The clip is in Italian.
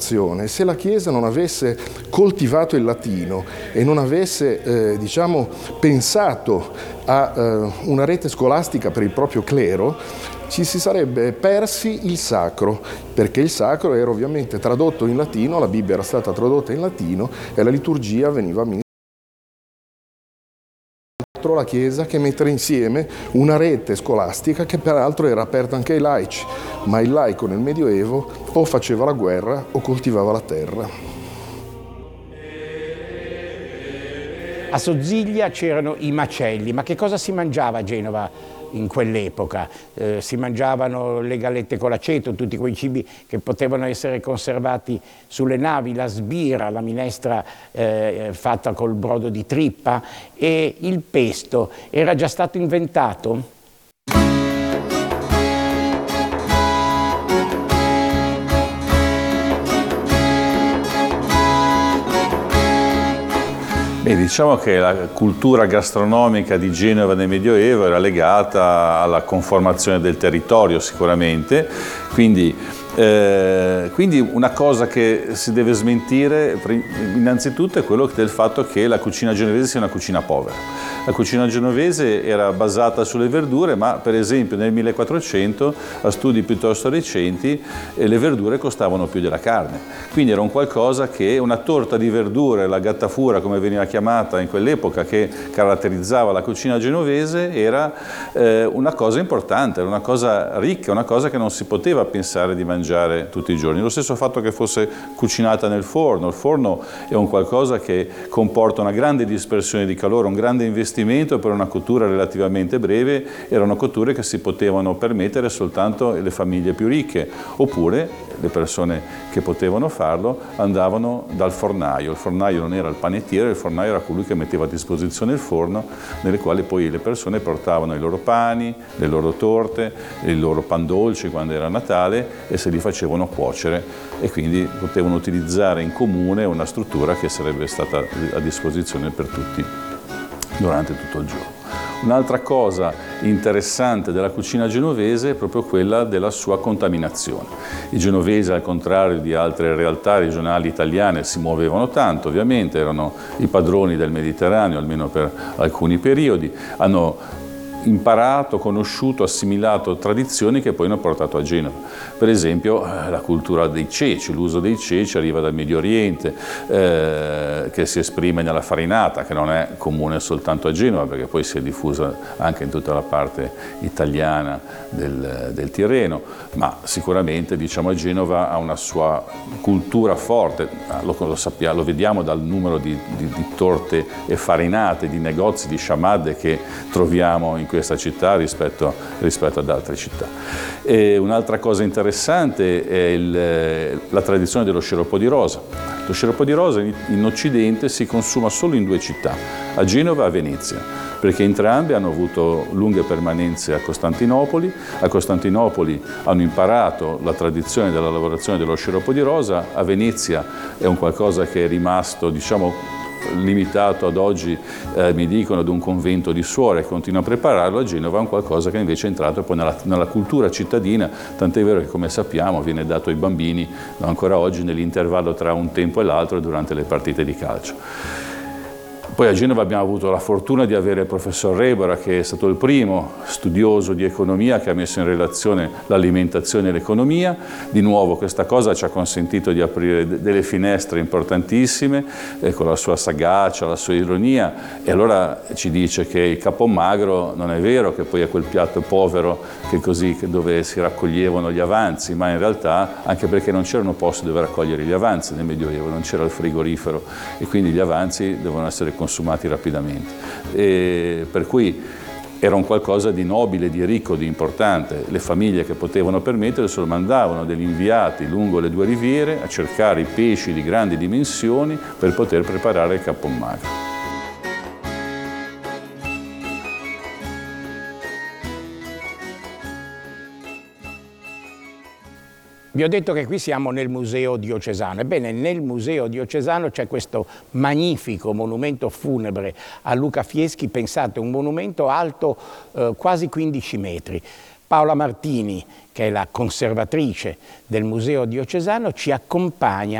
considerazione, se la Chiesa non avesse coltivato il latino e non avesse diciamo, pensato a una rete scolastica per il proprio clero, ci si sarebbe persi il sacro, perché il sacro era ovviamente tradotto in latino, la Bibbia era stata tradotta in latino e la liturgia veniva amministrata. La Chiesa che mettere insieme una rete scolastica che peraltro era aperta anche ai laici, ma il laico nel Medioevo o faceva la guerra o coltivava la terra. A Sozziglia c'erano i macelli, ma che cosa si mangiava a Genova in quell'epoca? Si mangiavano le gallette con l'aceto, tutti quei cibi che potevano essere conservati sulle navi, la sbira, la minestra fatta col brodo di trippa, e il pesto era già stato inventato? Diciamo che la cultura gastronomica di Genova nel Medioevo era legata alla conformazione del territorio sicuramente, quindi una cosa che si deve smentire innanzitutto è quello del fatto che la cucina genovese sia una cucina povera. La cucina genovese era basata sulle verdure, ma per esempio nel 1400, a studi piuttosto recenti, le verdure costavano più della carne. Quindi era un qualcosa che, una torta di verdure, la gattafura come veniva chiamata in quell'epoca, che caratterizzava la cucina genovese, era una cosa importante, era una cosa ricca, una cosa che non si poteva pensare di mangiare tutti i giorni. Lo stesso fatto che fosse cucinata nel forno. Il forno è un qualcosa che comporta una grande dispersione di calore, un grande investimento per una cottura relativamente breve. Erano cotture che si potevano permettere soltanto le famiglie più ricche, oppure le persone che potevano farlo andavano dal fornaio. Il fornaio non era il panettiere, il fornaio era colui che metteva a disposizione il forno, nelle quali poi le persone portavano i loro pani, le loro torte, il loro pan dolci quando era Natale, e se li facevano cuocere, e quindi potevano utilizzare in comune una struttura che sarebbe stata a disposizione per tutti durante tutto il giorno. Un'altra cosa interessante della cucina genovese è proprio quella della sua contaminazione. I genovesi, al contrario di altre realtà regionali italiane, si muovevano tanto, ovviamente erano i padroni del Mediterraneo, almeno per alcuni periodi, hanno imparato, conosciuto, assimilato tradizioni che poi hanno portato a Genova. Per esempio la cultura dei ceci, l'uso dei ceci arriva dal Medio Oriente, che si esprime nella farinata, che non è comune soltanto a Genova, perché poi si è diffusa anche in tutta la parte italiana del Tirreno, ma sicuramente diciamo Genova ha una sua cultura forte, lo vediamo dal numero di torte e farinate, di negozi, di sciamadde che troviamo in questa città rispetto ad altre città. Un'altra cosa interessante è la tradizione dello sciroppo di rosa. Lo sciroppo di rosa in Occidente si consuma solo in due città, a Genova e a Venezia, perché entrambe hanno avuto lunghe permanenze a Costantinopoli. A Costantinopoli hanno imparato la tradizione della lavorazione dello sciroppo di rosa, a Venezia è un qualcosa che è rimasto, diciamo, limitato ad oggi, mi dicono, ad un convento di suore, continua a prepararlo. A Genova è un qualcosa che invece è entrato poi nella cultura cittadina, tant'è vero che, come sappiamo, viene dato ai bambini ancora oggi nell'intervallo tra un tempo e l'altro durante le partite di calcio. Poi a Genova abbiamo avuto la fortuna di avere il professor Rebora, che è stato il primo studioso di economia che ha messo in relazione l'alimentazione e l'economia. Di nuovo questa cosa ci ha consentito di aprire delle finestre importantissime, con la sua sagacia, la sua ironia, e allora ci dice che il capomagro non è vero che poi è quel piatto povero dove si raccoglievano gli avanzi, ma in realtà, anche perché non c'erano posti dove raccogliere gli avanzi nel Medioevo, non c'era il frigorifero e quindi gli avanzi devono essere consumati rapidamente, e per cui era un qualcosa di nobile, di ricco, di importante. Le famiglie che potevano permetterselo mandavano degli inviati lungo le due riviere a cercare i pesci di grandi dimensioni per poter preparare il capomagro. Vi ho detto che qui siamo nel Museo Diocesano. Ebbene, nel Museo Diocesano c'è questo magnifico monumento funebre a Luca Fieschi. Pensate, un monumento alto quasi 15 metri. Paola Martini, che è la conservatrice del Museo Diocesano, ci accompagna